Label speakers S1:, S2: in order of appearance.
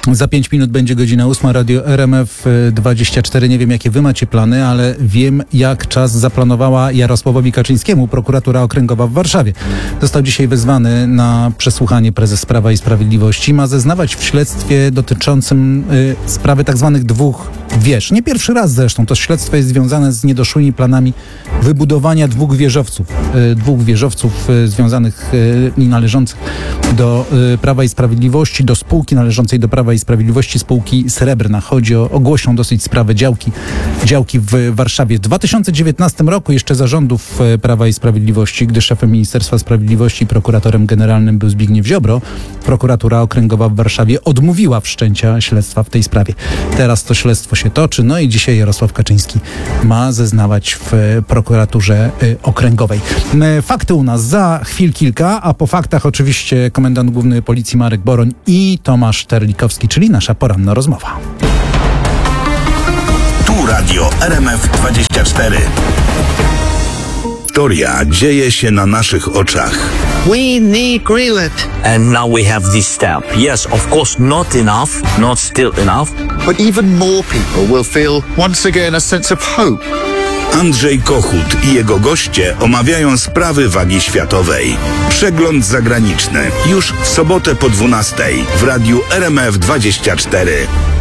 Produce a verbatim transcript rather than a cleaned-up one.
S1: Za pięć minut będzie godzina ósma, Radio R M F dwadzieścia cztery. Nie wiem, jakie wy macie plany, ale wiem, jak czas zaplanowała Jarosławowi Kaczyńskiemu prokuratura okręgowa w Warszawie. Został dzisiaj wezwany na przesłuchanie prezes Prawa i Sprawiedliwości. Ma zeznawać w śledztwie dotyczącym y, sprawy tak zwanych dwóch wież. Nie pierwszy raz zresztą. To śledztwo jest związane z niedoszłymi planami wybudowania dwóch wieżowców. Y, dwóch wieżowców y, związanych y, i należących do y, Prawa i Sprawiedliwości, do spółki należącej do Prawa i Sprawiedliwości, spółki Srebrna. Chodzi o, o głośną dosyć sprawę działki, działki w Warszawie. W dwa tysiące dziewiętnastym roku, jeszcze za rządów y, Prawa i Sprawiedliwości, gdy szefem Ministerstwa Sprawiedliwości i prokuratorem generalnym był Zbigniew Ziobro, prokuratura okręgowa w Warszawie odmówiła wszczęcia śledztwa w tej sprawie. Teraz to śledztwo się toczy, no i dzisiaj Jarosław Kaczyński ma zeznawać w prokuraturze y, okręgowej. Y, fakty u nas za chwil kilka, a po faktach oczywiście komendant główny Policji Marek Boroń i Tomasz Terlikowski, czyli nasza poranna rozmowa.
S2: Tu Radio R M F dwadzieścia cztery. Historia dzieje się na naszych oczach.
S3: We need Greenland.
S4: And now we have this step. Yes, of course, not enough, not still enough.
S3: But even more people will feel once again a sense of hope.
S2: Andrzej Kochut i jego goście omawiają sprawy wagi światowej. Przegląd zagraniczny już w sobotę po dwunastej w Radiu R M F dwadzieścia cztery.